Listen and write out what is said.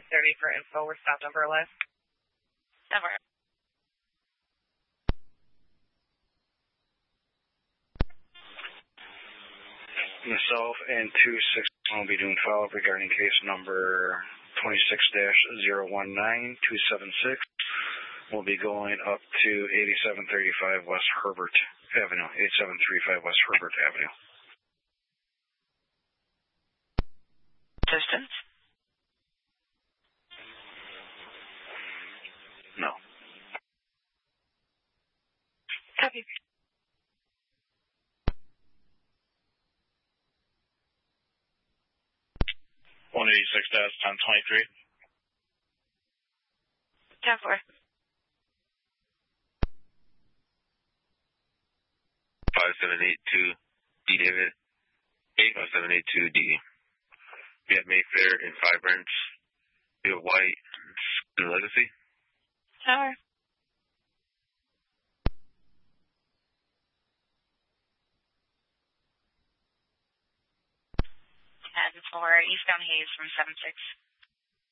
30 for info. We're stop number 11. Number. Myself and 261 will be doing follow-up regarding case number 26-019276. We'll be going up to 8735 West Herbert Avenue, 8735 West Herbert Avenue. Distance? No. Copy. 186-1023. 10-4. 5782 D. David. 5782 D. We have Mayfair and Vibrance. We have White and Legacy. Tower. 10-4. Eastbound Hayes from 7-6.